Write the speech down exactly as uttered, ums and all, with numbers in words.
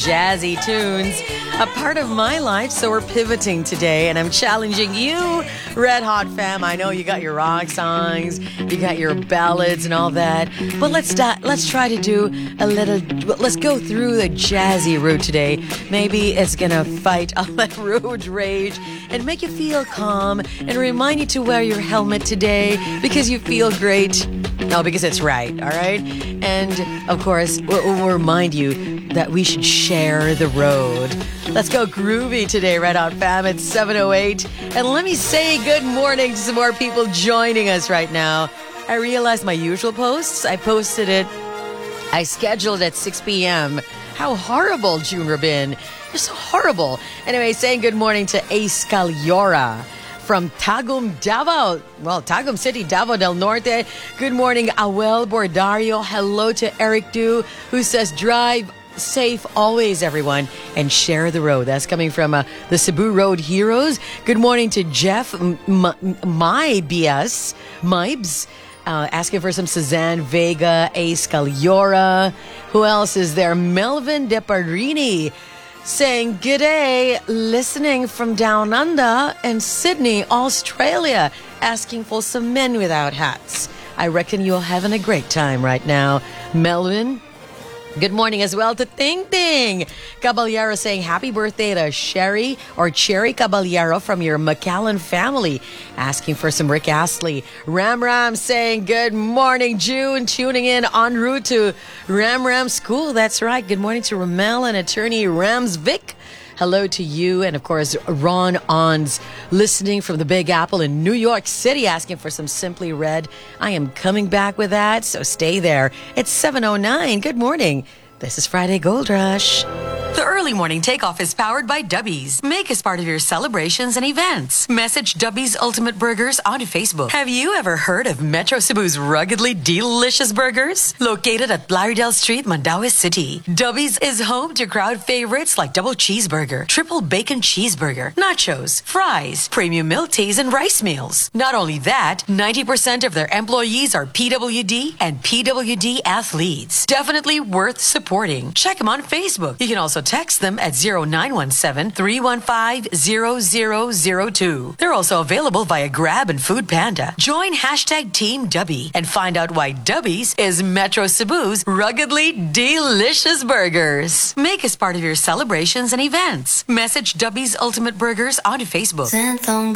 Jazzy tunes, a part of my life, so we're pivoting today, and I'm challenging you, Red Hot fam. I know you got your rock songs, you got your ballads and all that, but let's da- let's try to do a little, let's go through the jazzy route today. Maybe it's gonna fight all that road rage and make you feel calm and remind you to wear your helmet today because you feel great. No, because it's right, all right? And, of course, we'll, we'll remind you that we should share the road. Let's go groovy today, Red Hot fam. It's seven oh eight. And let me say good morning to some more people joining us right now. I realized my usual posts. I posted it. I scheduled at six p.m. How horrible, June Rabin. You're so horrible. Anyway, saying good morning to Ace Caliora from Tagum, Davao. Well, Tagum City, Davao del Norte. Good morning, Awel Bordario. Hello to Eric Du, who says, drive safe always, everyone, and share the road. That's coming from uh, the Cebu Road Heroes. Good morning to Jeff M- M- My B S, Mibes. Uh, asking for some Suzanne Vega, Ace Caliora. Who else is there? Melvin Deparini saying, g'day, listening from down under in Sydney, Australia, asking for some men without hats. I reckon you're having a great time right now. Melvin, good morning as well to Ting Ting Caballero saying happy birthday to Sherry or Cherry Caballero from your McAllen family, asking for some Rick Astley. Ram Ram saying good morning, June, tuning in en route to Ram Ram School. That's right. Good morning to Ramel and attorney Rams Vic. Hello to you, and of course, Ron Ons, listening from the Big Apple in New York City, asking for some Simply Red. I am coming back with that, so stay there. It's seven oh nine. Good morning. This is Friday Gold Rush. The early morning takeoff is powered by Dubbies. Make us part of your celebrations and events. Message Dubbies Ultimate Burgers on Facebook. Have you ever heard of Metro Cebu's ruggedly delicious burgers? Located at Blaridel Street, Mandaue City, Dubbies is home to crowd favorites like double cheeseburger, triple bacon cheeseburger, nachos, fries, premium milk teas, and rice meals. Not only that, ninety percent of their employees are P W D and P W D athletes. Definitely worth supporting. Check them on Facebook. You can also text them at zero nine one seven, three one five, zero zero zero two. They're also available via Grab and Food Panda. Join hashtag Team Dubby and find out why Dubbies is Metro Cebu's ruggedly delicious burgers. Make us part of your celebrations and events. Message Dubbies Ultimate Burgers on Facebook.